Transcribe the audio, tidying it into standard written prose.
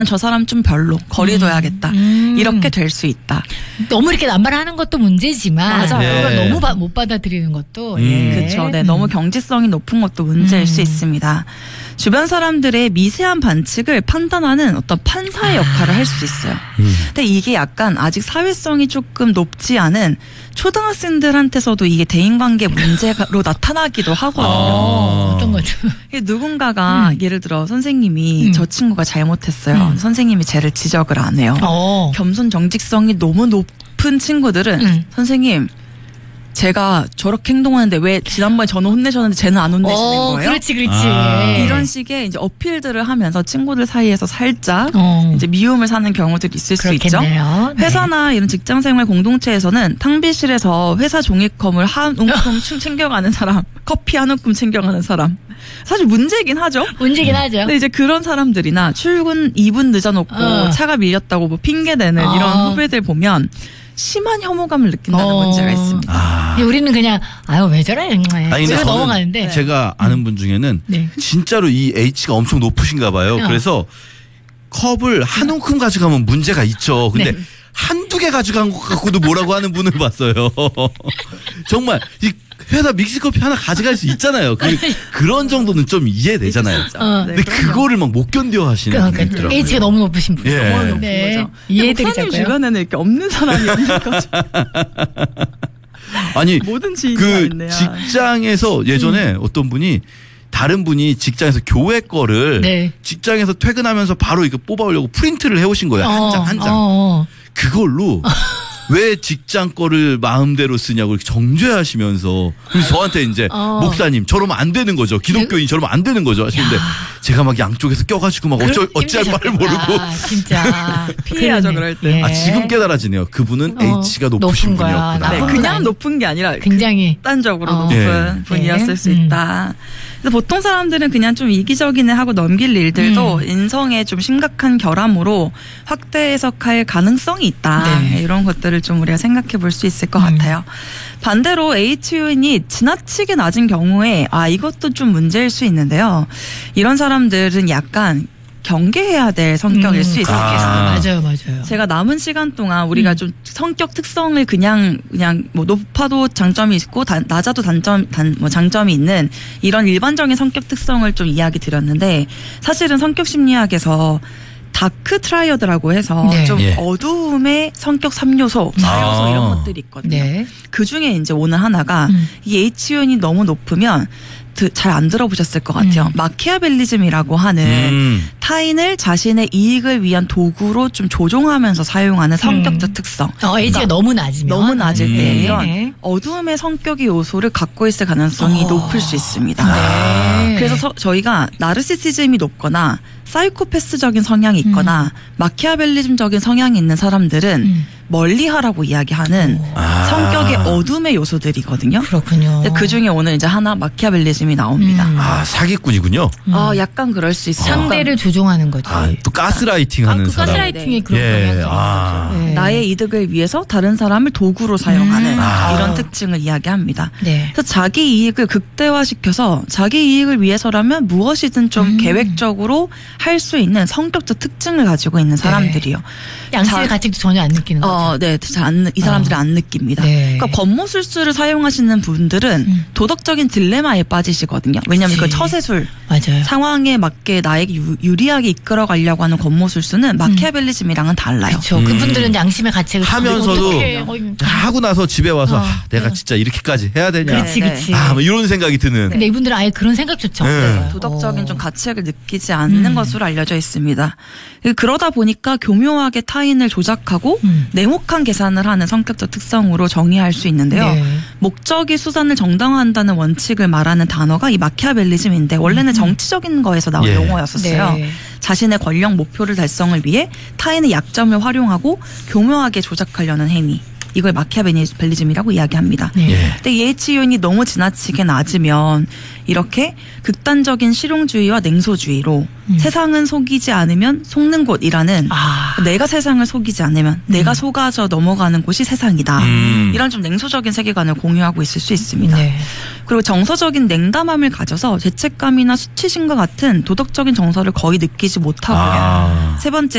저 사람 좀 별로 거리 둬야겠다. 이렇게 될 수 있다. 너무 이렇게 남발하는 것도 문제지만 맞아요. 그걸 너무 못 받아들이는 것도 그렇죠. 네, 너무 경지성이 높은 것도 문제일 수 있습니다. 주변 사람들의 미세한 반칙을 판단하는 어떤 판사의 역할을 할 수 있어요. 근데 이게 약간 아직 사회성이 조금 높지 않은 초등학생들한테서도 이게 대인관계 문제로 나타나기도 하거든요. 어떤 거죠? 누군가가 예를 들어 선생님이 저 친구가 잘못했어요. 선생님이 쟤를 지적을 안 해요. 겸손 정직성이 너무 높은 친구들은 선생님 제가 저렇게 행동하는데 왜 지난번에 저는 혼내셨는데 쟤는 안 혼내시는 거예요? 그렇지. 이런 식의 이제 어필들을 하면서 친구들 사이에서 살짝 이제 미움을 사는 경우들이 있을 그렇겠네요. 수 있죠. 회사나 이런 직장생활 공동체에서는 탕비실에서 회사 종이컵을 한 움큼 챙겨가는 사람, 커피 한 움큼 챙겨가는 사람. 사실 문제긴 하죠. 문제긴 하죠. 근데 이제 그런 사람들이나 출근 2분 늦어놓고 차가 밀렸다고 뭐 핑계대는 이런 후배들 보면 심한 혐오감을 느낀다는 문제가 있습니다. 우리는 그냥 왜 저래? 아니, 그래서 넘어가는데 제가 아는 분 중에는 진짜로 이 H가 엄청 높으신가 봐요. 그래서 컵을 한 움큼 가져가면 문제가 있죠. 근데 한두 개 가져간 것 갖고도 뭐라고 하는 분을 봤어요. 정말 이 회사 믹스커피 하나 가져갈 수 있잖아요. 그런 정도는 좀 이해되잖아요. 근데 그거를 막 못 견뎌 하시는 분이 있더라고요. H가 너무 높으신 분. 너무 높은 거죠. 이해드리자고요. 주변에는 이렇게 없는 사람이 없는 거죠. 아니 모든 지인이 그 있네요. 직장에서 예전에 어떤 분이 다른 분이 직장에서 교회 거를 직장에서 퇴근하면서 바로 이거 뽑아오려고 프린트를 해오신 거예요. 한 장. 그걸로 왜 직장 거를 마음대로 쓰냐고 이렇게 정죄하시면서 그래서 저한테 이제 목사님 저러면 안 되는 거죠. 기독교인 저러면 안 되는 거죠 하시는데 제가 막 양쪽에서 껴가지고 막 어찌할 말을 모르고 진짜 피해야죠 그럴 때. 지금 깨달아지네요. 그분은 H가 높으신 분이었구나. 네, 그냥 높은 게 아니라 굉장히 극단적으로 높은 분이었을 수 있다. 그래서 보통 사람들은 그냥 좀 이기적이네 하고 넘길 일들도 인성에 좀 심각한 결함으로 확대 해석할 가능성이 있다. 이런 것들을 좀 우리가 생각해 볼 수 있을 것 같아요. 반대로 H요인이 지나치게 낮은 경우에 이것도 좀 문제일 수 있는데요. 이런 사람들은 약간 경계해야 될 성격일 수 있겠어요. 맞아요. 제가 남은 시간 동안 우리가 좀 성격 특성을 그냥 뭐 높아도 장점이 있고 낮아도 장점이 있는 이런 일반적인 성격 특성을 좀 이야기 드렸는데 사실은 성격 심리학에서 다크 트라이어드라고 해서 좀 어두움의 성격 3요소, 4요소 이런 것들이 있거든요. 그 중에 이제 오늘 하나가 이 H요인이 너무 높으면 잘 안 들어보셨을 것 같아요. 마키아벨리즘이라고 하는 타인을 자신의 이익을 위한 도구로 좀 조종하면서 사용하는 성격적 특성. H가 너무 낮으면. 너무 낮을 때 이런 어두움의 성격의 요소를 갖고 있을 가능성이 높을 수 있습니다. 그래서 저희가 나르시시즘이 높거나 사이코패스적인 성향이 있거나 마키아벨리즘적인 성향이 있는 사람들은 멀리하라고 이야기하는 성격의 어둠의 요소들이거든요. 그렇군요. 그 중에 오늘 이제 하나 마키아벨리즘이 나옵니다. 사기꾼이군요. 약간 그럴 수 있어요. 상대를 조종하는 거죠. 또 가스라이팅하는 사람. 가스라이팅이 그런 경향이 나의 이득을 위해서 다른 사람을 도구로 사용하는 이런 특징을 이야기합니다. 그래서 자기 이익을 극대화시켜서 자기 이익을 위해서라면 무엇이든 좀 계획적으로 할 수 있는 성격적 특징을 가지고 있는 사람들이요. 양심의 가책도 전혀 안 느끼는 거죠. 이 사람들은 안 느낍니다. 그러니까 권모술수를 사용하시는 분들은 도덕적인 딜레마에 빠지시거든요. 왜냐하면 그 처세술 상황에 맞게 나에게 유리하게 이끌어 가려고 하는 권모술수는 마키아벨리즘이랑은 달라요. 그렇죠. 그분들은 양심의 가책을 하면서도 하고 나서 집에 와서 내가 진짜 이렇게까지 해야 되냐. 그렇지. 뭐 이런 생각이 드는. 근데 이분들은 아예 그런 생각조차 없어요. 도덕적인 좀 가책을 느끼지 않는 것으로 알려져 있습니다. 그러다 보니까 교묘하게 타인을 조작하고 냉혹한 계산을 하는 성격적 특성으로 정의할 수 있는데요. 목적이 수단을 정당화한다는 원칙을 말하는 단어가 이 마키아벨리즘인데 원래는 정치적인 거에서 나온 용어였었어요. 자신의 권력 목표를 달성을 위해 타인의 약점을 활용하고 교묘하게 조작하려는 행위. 이걸 마키아벨리즘이라고 이야기합니다. 네. 근데 예치 요인이 너무 지나치게 낮으면 이렇게 극단적인 실용주의와 냉소주의로 세상은 속이지 않으면 속는 곳이라는 내가 세상을 속이지 않으면 내가 속아져 넘어가는 곳이 세상이다. 이런 좀 냉소적인 세계관을 공유하고 있을 수 있습니다. 네. 그리고 정서적인 냉담함을 가져서 죄책감이나 수치심과 같은 도덕적인 정서를 거의 느끼지 못하고요. 세 번째